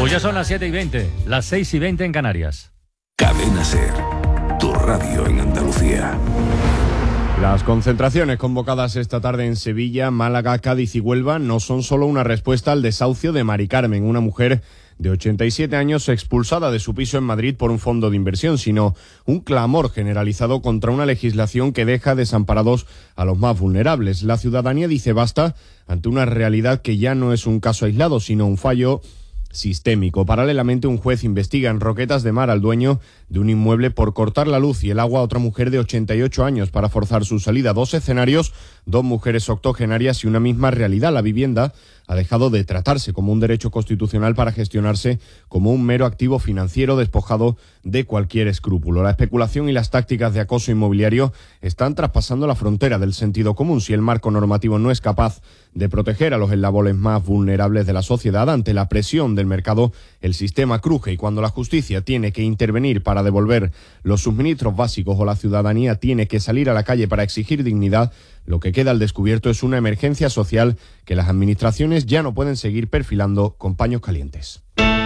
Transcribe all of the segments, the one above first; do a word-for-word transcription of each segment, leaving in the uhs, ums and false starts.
Pues ya son las siete y veinte, las seis y veinte en Canarias. Cadena SER, tu radio en Andalucía. Las concentraciones convocadas esta tarde en Sevilla, Málaga, Cádiz y Huelva no son solo una respuesta al desahucio de Mari Carmen, una mujer de ochenta y siete años expulsada de su piso en Madrid por un fondo de inversión, sino un clamor generalizado contra una legislación que deja desamparados a los más vulnerables. La ciudadanía dice basta ante una realidad que ya no es un caso aislado, sino un fallo sistémico. Paralelamente, un juez investiga en Roquetas de Mar al dueño de un inmueble por cortar la luz y el agua a otra mujer de ochenta y ocho años para forzar su salida. Dos escenarios, dos mujeres octogenarias y una misma realidad. La vivienda ha dejado de tratarse como un derecho constitucional para gestionarse como un mero activo financiero despojado de cualquier escrúpulo. La especulación y las tácticas de acoso inmobiliario están traspasando la frontera del sentido común. Si el marco normativo no es capaz de proteger a los eslabones más vulnerables de la sociedad ante la presión del mercado, el sistema cruje, y cuando la justicia tiene que intervenir para devolver los suministros básicos o la ciudadanía tiene que salir a la calle para exigir dignidad, lo que queda al descubierto es una emergencia social que las administraciones ya no pueden seguir perfilando con paños calientes.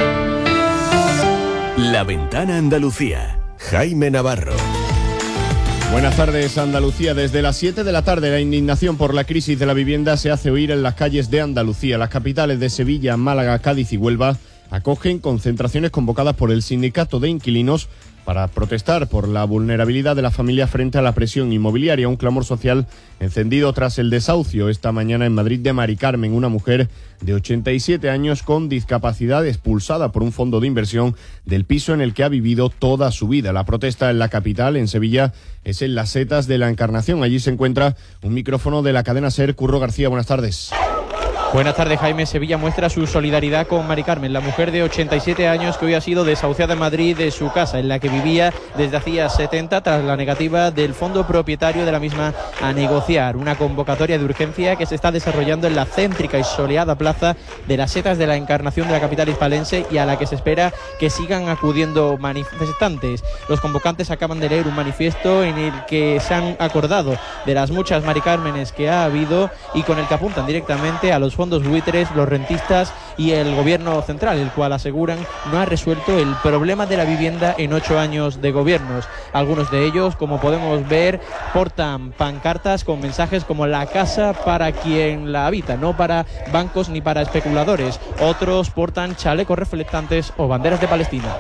La Ventana Andalucía. Jaime Navarro. Buenas tardes, Andalucía. Desde las siete de la tarde, la indignación por la crisis de la vivienda se hace oír en las calles de Andalucía. Las capitales de Sevilla, Málaga, Cádiz y Huelva acogen concentraciones convocadas por el Sindicato de Inquilinos para protestar por la vulnerabilidad de las familias frente a la presión inmobiliaria. Un clamor social encendido tras el desahucio esta mañana en Madrid de Mari Carmen, una mujer de ochenta y siete años con discapacidad expulsada por un fondo de inversión del piso en el que ha vivido toda su vida. La protesta en la capital, en Sevilla, es en las Setas de la Encarnación. Allí se encuentra un micrófono de la cadena SER. Curro García, buenas tardes. Buenas tardes, Jaime. Sevilla muestra su solidaridad con Mari Carmen, la mujer de ochenta y siete años que hoy ha sido desahuciada en Madrid de su casa, en la que vivía desde hacía setenta, tras la negativa del fondo propietario de la misma a negociar. Una convocatoria de urgencia que se está desarrollando en la céntrica y soleada plaza de las Setas de la Encarnación de la capital hispalense, y a la que se espera que sigan acudiendo manifestantes. Los convocantes acaban de leer un manifiesto en el que se han acordado de las muchas Mari Cármenes que ha habido y con el que apuntan directamente a los fondos buitres, los rentistas y el gobierno central, el cual aseguran no ha resuelto el problema de la vivienda en ocho años de gobiernos. Algunos de ellos, como podemos ver, portan pancartas con mensajes como la casa para quien la habita, no para bancos ni para especuladores. Otros portan chalecos reflectantes o banderas de Palestina.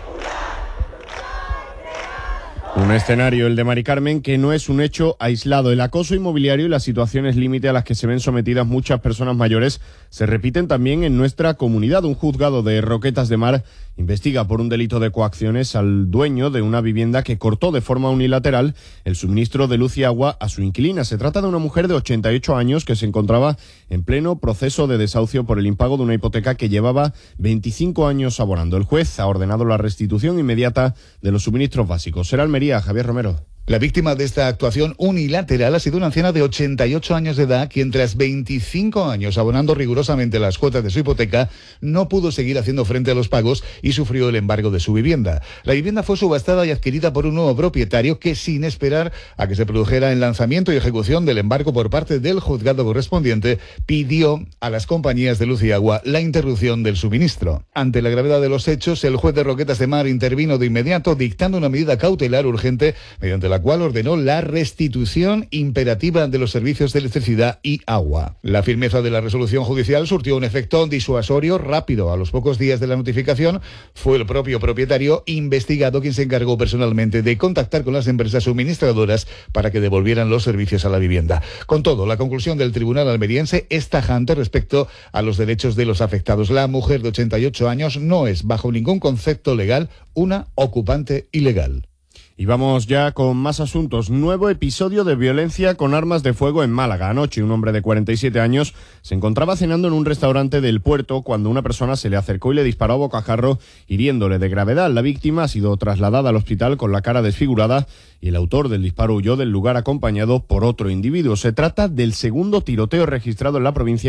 Un escenario, el de Mari Carmen, que no es un hecho aislado. El acoso inmobiliario y las situaciones límite a las que se ven sometidas muchas personas mayores se repiten también en nuestra comunidad. Un juzgado de Roquetas de Mar investiga por un delito de coacciones al dueño de una vivienda que cortó de forma unilateral el suministro de luz y agua a su inquilina. Se trata de una mujer de ochenta y ocho años que se encontraba en pleno proceso de desahucio por el impago de una hipoteca que llevaba veinticinco años abonando. El juez ha ordenado la restitución inmediata de los suministros básicos. Será Almería, Javier Romero. La víctima de esta actuación unilateral ha sido una anciana de ochenta y ocho años de edad, quien tras veinticinco años abonando rigurosamente las cuotas de su hipoteca, no pudo seguir haciendo frente a los pagos y sufrió el embargo de su vivienda. La vivienda fue subastada y adquirida por un nuevo propietario que, sin esperar a que se produjera el lanzamiento y ejecución del embargo por parte del juzgado correspondiente, pidió a las compañías de luz y agua la interrupción del suministro. Ante la gravedad de los hechos, el juez de Roquetas de Mar intervino de inmediato, dictando una medida cautelar urgente mediante la cual ordenó la restitución imperativa de los servicios de electricidad y agua. La firmeza de la resolución judicial surtió un efecto disuasorio rápido. A los pocos días de la notificación, fue el propio propietario investigado quien se encargó personalmente de contactar con las empresas suministradoras para que devolvieran los servicios a la vivienda. Con todo, la conclusión del tribunal almeriense es tajante respecto a los derechos de los afectados. La mujer de ochenta y ocho años no es, bajo ningún concepto legal, una ocupante ilegal. Y vamos ya con más asuntos. Nuevo episodio de violencia con armas de fuego en Málaga. Anoche, un hombre de cuarenta y siete años se encontraba cenando en un restaurante del puerto cuando una persona se le acercó y le disparó a bocajarro, hiriéndole de gravedad. La víctima ha sido trasladada al hospital con la cara desfigurada y el autor del disparo huyó del lugar acompañado por otro individuo. Se trata del segundo tiroteo registrado en la provincia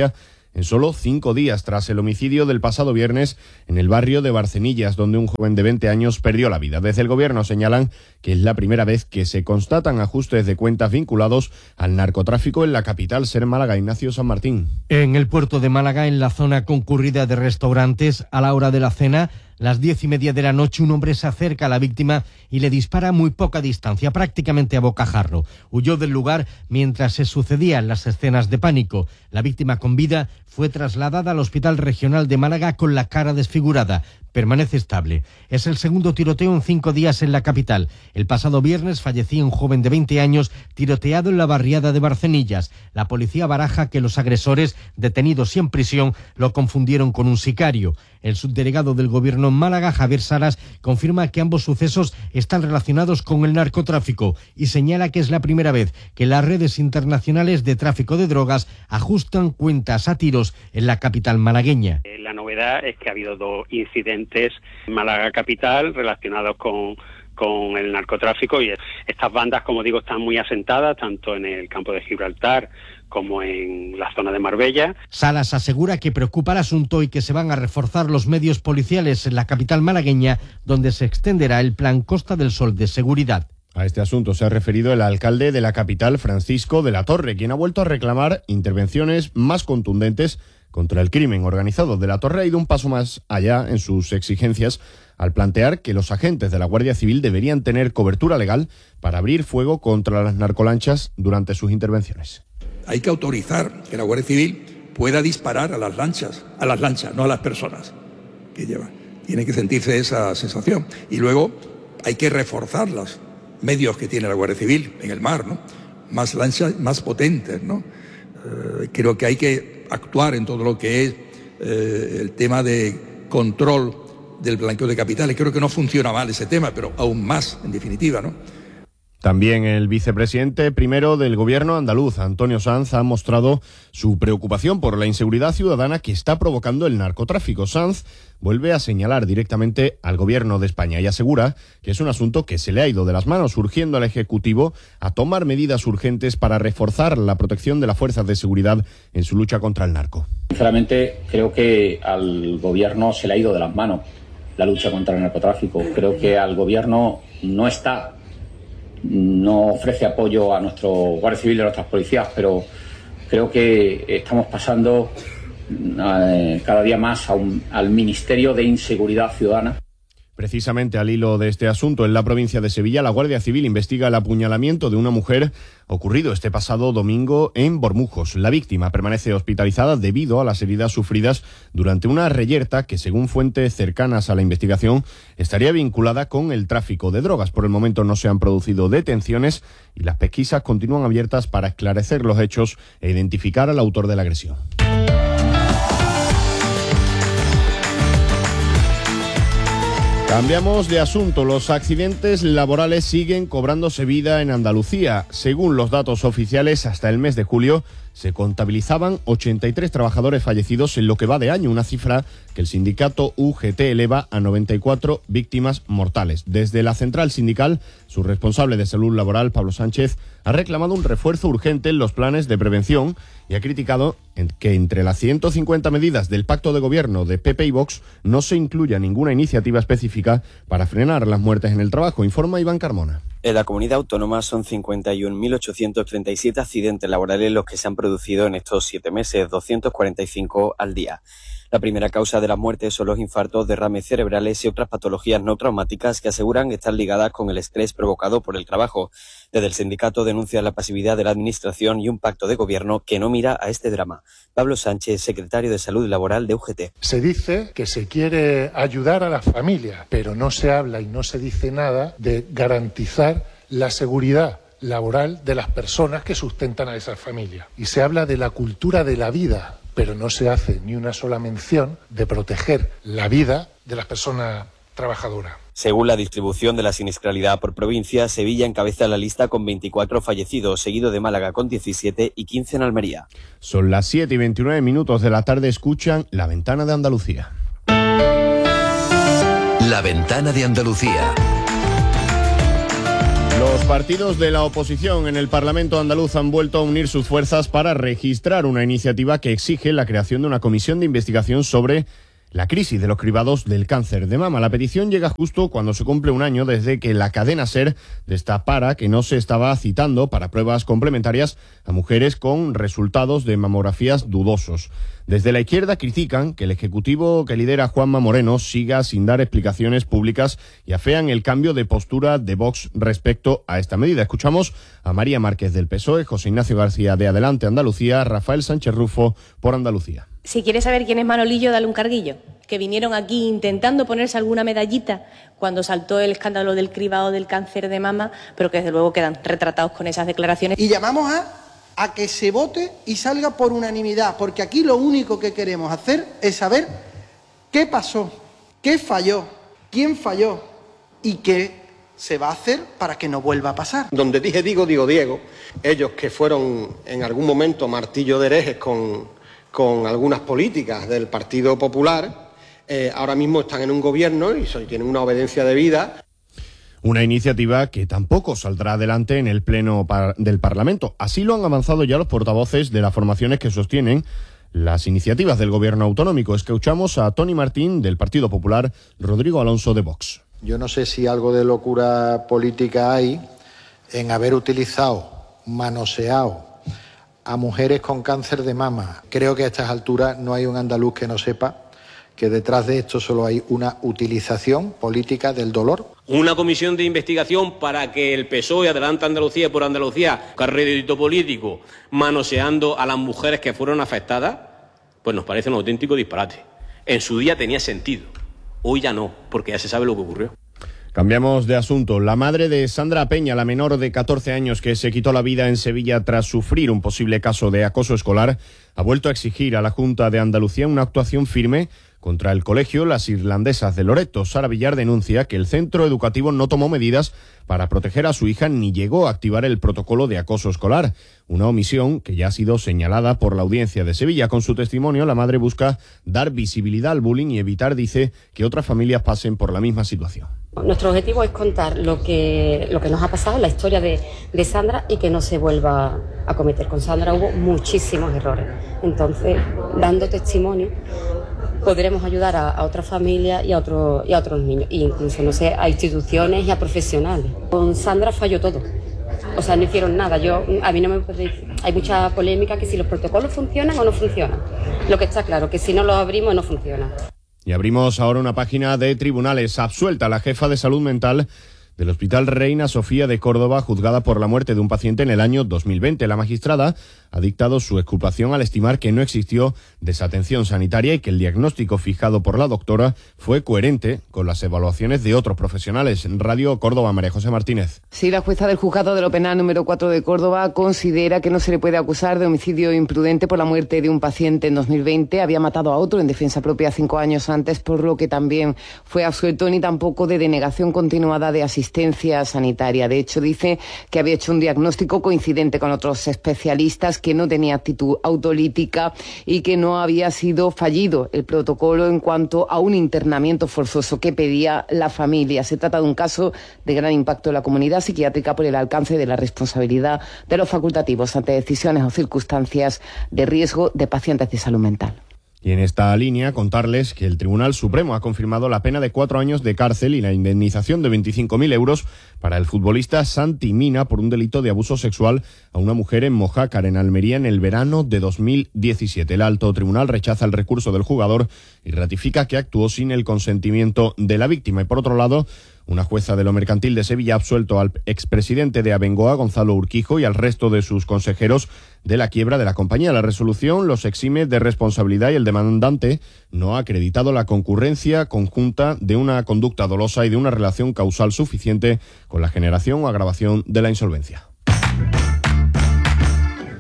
en solo cinco días tras el homicidio del pasado viernes en el barrio de Barcenillas, donde un joven de veinte años perdió la vida. Desde el Gobierno señalan que es la primera vez que se constatan ajustes de cuentas vinculados al narcotráfico en la capital, ser Málaga. Ignacio San Martín. En el puerto de Málaga, en la zona concurrida de restaurantes, a la hora de la cena, las diez y media de la noche, un hombre se acerca a la víctima y le dispara a muy poca distancia, prácticamente a bocajarro. Huyó del lugar mientras se sucedían las escenas de pánico. La víctima con vida fue trasladada al Hospital Regional de Málaga con la cara desfigurada. Permanece estable. Es el segundo tiroteo en cinco días en la capital. El pasado viernes fallecía un joven de veinte años tiroteado en la barriada de Barcenillas. La policía baraja que los agresores, detenidos y en prisión, lo confundieron con un sicario. El subdelegado del Gobierno en Málaga, Javier Salas, confirma que ambos sucesos están relacionados con el narcotráfico y señala que es la primera vez que las redes internacionales de tráfico de drogas ajustan cuentas a tiros en la capital malagueña. La novedad es que ha habido dos incidentes en Málaga capital relacionados con, con el narcotráfico, y estas bandas, como digo, están muy asentadas tanto en el campo de Gibraltar como en la zona de Marbella. Salas asegura que preocupa el asunto y que se van a reforzar los medios policiales en la capital malagueña, donde se extenderá el plan Costa del Sol de seguridad. A este asunto se ha referido el alcalde de la capital, Francisco de la Torre, quien ha vuelto a reclamar intervenciones más contundentes contra el crimen organizado. De la Torre ha ido un paso más allá en sus exigencias al plantear que los agentes de la Guardia Civil deberían tener cobertura legal para abrir fuego contra las narcolanchas durante sus intervenciones. Hay que autorizar que la Guardia Civil pueda disparar a las lanchas, a las lanchas, no a las personas que llevan. Tiene que sentirse esa sensación. Y luego hay que reforzar los medios que tiene la Guardia Civil en el mar, ¿no? Más lanchas, más potentes, ¿no? Eh, creo que hay que actuar en todo lo que es eh, el tema de control del blanqueo de capitales. Creo que no funciona mal ese tema, pero aún más, en definitiva, ¿no? También el vicepresidente primero del Gobierno andaluz, Antonio Sanz, ha mostrado su preocupación por la inseguridad ciudadana que está provocando el narcotráfico. Sanz vuelve a señalar directamente al Gobierno de España y asegura que es un asunto que se le ha ido de las manos, urgiendo al Ejecutivo a tomar medidas urgentes para reforzar la protección de las fuerzas de seguridad en su lucha contra el narco. Sinceramente, creo que al Gobierno se le ha ido de las manos la lucha contra el narcotráfico. Creo que al Gobierno no está... no ofrece apoyo a nuestro Guardia Civil y a nuestras policías, pero creo que estamos pasando eh, cada día más a un, al Ministerio de Inseguridad Ciudadana. Precisamente al hilo de este asunto, en la provincia de Sevilla, la Guardia Civil investiga el apuñalamiento de una mujer ocurrido este pasado domingo en Bormujos. La víctima permanece hospitalizada debido a las heridas sufridas durante una reyerta que, según fuentes cercanas a la investigación, estaría vinculada con el tráfico de drogas. Por el momento no se han producido detenciones y las pesquisas continúan abiertas para esclarecer los hechos e identificar al autor de la agresión. Cambiamos de asunto. Los accidentes laborales siguen cobrándose vida en Andalucía. Según los datos oficiales, hasta el mes de julio se contabilizaban ochenta y tres trabajadores fallecidos en lo que va de año, una cifra que el sindicato U G T eleva a noventa y cuatro víctimas mortales. Desde la central sindical, su responsable de salud laboral, Pablo Sánchez, ha reclamado un refuerzo urgente en los planes de prevención y ha criticado que entre las ciento cincuenta medidas del pacto de gobierno de P P y Vox no se incluya ninguna iniciativa específica para frenar las muertes en el trabajo, informa Iván Carmona. En la comunidad autónoma son cincuenta y un mil ochocientos treinta y siete accidentes laborales los que se han producido en estos siete meses, doscientos cuarenta y cinco al día. La primera causa de las muertes son los infartos, derrames cerebrales y otras patologías no traumáticas que aseguran estar ligadas con el estrés provocado por el trabajo. Desde el sindicato denuncian la pasividad de la administración y un pacto de gobierno que no mira a este drama. Pablo Sánchez, secretario de Salud Laboral de U G T. Se dice que se quiere ayudar a las familias, pero no se habla y no se dice nada de garantizar la seguridad laboral de las personas que sustentan a esas familias. Y se habla de la cultura de la vida, pero no se hace ni una sola mención de proteger la vida de las personas trabajadoras. Según la distribución de la siniestralidad por provincia, Sevilla encabeza la lista con veinticuatro fallecidos, seguido de Málaga con diecisiete y quince en Almería. Son las siete y veintinueve minutos de la tarde, escuchan La Ventana de Andalucía. La Ventana de Andalucía. Los partidos de la oposición en el Parlamento andaluz han vuelto a unir sus fuerzas para registrar una iniciativa que exige la creación de una comisión de investigación sobre la crisis de los cribados del cáncer de mama. La petición llega justo cuando se cumple un año desde que la cadena SER destapara que no se estaba citando para pruebas complementarias a mujeres con resultados de mamografías dudosos. Desde la izquierda critican que el ejecutivo que lidera Juanma Moreno siga sin dar explicaciones públicas y afean el cambio de postura de Vox respecto a esta medida. Escuchamos a María Márquez del P S O E, José Ignacio García de Adelante Andalucía, Rafael Sánchez Rufo por Andalucía. Si quieres saber quién es Manolillo, dale un carguillo. Que vinieron aquí intentando ponerse alguna medallita cuando saltó el escándalo del cribado del cáncer de mama, pero que desde luego quedan retratados con esas declaraciones. Y llamamos a, a que se vote y salga por unanimidad, porque aquí lo único que queremos hacer es saber qué pasó, qué falló, quién falló y qué se va a hacer para que no vuelva a pasar. Donde dije digo, digo Diego, ellos que fueron en algún momento martillo de herejes con... con algunas políticas del Partido Popular, eh, ahora mismo están en un gobierno y son, tienen una obediencia debida. Una iniciativa que tampoco saldrá adelante en el Pleno par- del Parlamento. Así lo han avanzado ya los portavoces de las formaciones que sostienen las iniciativas del Gobierno autonómico. Escuchamos a Tony Martín, del Partido Popular, Rodrigo Alonso, de Vox. Yo no sé si algo de locura política hay en haber utilizado, manoseado a mujeres con cáncer de mama. Creo que a estas alturas no hay un andaluz que no sepa que detrás de esto solo hay una utilización política del dolor. Una comisión de investigación para que el P S O E Adelante Andalucía por Andalucía, carrédito político, manoseando a las mujeres que fueron afectadas, pues nos parece un auténtico disparate. En su día tenía sentido, hoy ya no, porque ya se sabe lo que ocurrió. Cambiamos de asunto. La madre de Sandra Peña, la menor de catorce años que se quitó la vida en Sevilla tras sufrir un posible caso de acoso escolar, ha vuelto a exigir a la Junta de Andalucía una actuación firme contra el colegio Las Irlandesas de Loreto. Sara Villar denuncia que el centro educativo no tomó medidas para proteger a su hija ni llegó a activar el protocolo de acoso escolar, una omisión que ya ha sido señalada por la Audiencia de Sevilla. Con su testimonio, la madre busca dar visibilidad al bullying y evitar, dice, que otras familias pasen por la misma situación. Nuestro objetivo es contar lo que, lo que nos ha pasado, la historia de, de Sandra, y que no se vuelva a cometer. Con Sandra hubo muchísimos errores. Entonces, dando testimonio, podremos ayudar a, a otras familias y a, otro, y a otros niños, e incluso, no sé, a instituciones y a profesionales. Con Sandra falló todo. O sea, no hicieron nada. Yo, a mí no me puede decir. Hay mucha polémica que si los protocolos funcionan o no funcionan. Lo que está claro, que si no los abrimos no funciona. Y abrimos ahora una página de tribunales. Absuelta la jefa de salud mental del Hospital Reina Sofía de Córdoba, juzgada por la muerte de un paciente en el año dos mil veinte. La magistrada ha dictado su exculpación al estimar que no existió desatención sanitaria y que el diagnóstico fijado por la doctora fue coherente con las evaluaciones de otros profesionales. En Radio Córdoba, María José Martínez. Sí, la jueza del juzgado de lo penal número cuatro de Córdoba considera que no se le puede acusar de homicidio imprudente por la muerte de un paciente en dos mil veinte. Había matado a otro en defensa propia cinco años antes, por lo que también fue absuelto, ni tampoco de denegación continuada de asistencia sanitaria. De hecho, dice que había hecho un diagnóstico coincidente con otros especialistas, que no tenía actitud autolítica y que no había sido fallido el protocolo en cuanto a un internamiento forzoso que pedía la familia. Se trata de un caso de gran impacto en la comunidad psiquiátrica por el alcance de la responsabilidad de los facultativos ante decisiones o circunstancias de riesgo de pacientes de salud mental. Y en esta línea, contarles que el Tribunal Supremo ha confirmado la pena de cuatro años de cárcel y la indemnización de veinticinco mil euros para el futbolista Santi Mina por un delito de abuso sexual a una mujer en Mojácar, en Almería, en el verano de dos mil diecisiete. El alto tribunal rechaza el recurso del jugador y ratifica que actuó sin el consentimiento de la víctima. Y por otro lado, una jueza de lo mercantil de Sevilla ha absuelto al expresidente de Abengoa, Gonzalo Urquijo, y al resto de sus consejeros de la quiebra de la compañía. La resolución los exime de responsabilidad y el demandante no ha acreditado la concurrencia conjunta de una conducta dolosa y de una relación causal suficiente con la generación o agravación de la insolvencia.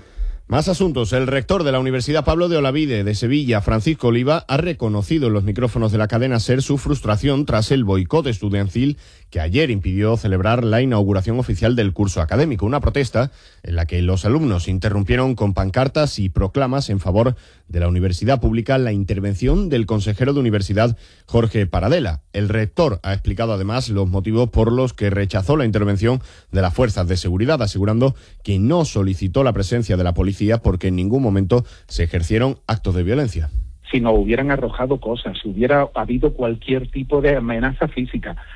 Más asuntos. El rector de la Universidad Pablo de Olavide de Sevilla, Francisco Oliva, ha reconocido en los micrófonos de la cadena SER su frustración tras el boicot estudiantil que ayer impidió celebrar la inauguración oficial del curso académico. Una protesta en la que los alumnos interrumpieron con pancartas y proclamas en favor de la universidad pública la intervención del consejero de universidad, Jorge Paradela. El rector ha explicado además los motivos por los que rechazó la intervención de las fuerzas de seguridad, asegurando que no solicitó la presencia de la policía porque en ningún momento se ejercieron actos de violencia. Si no hubieran arrojado cosas, si hubiera habido cualquier tipo de amenaza física,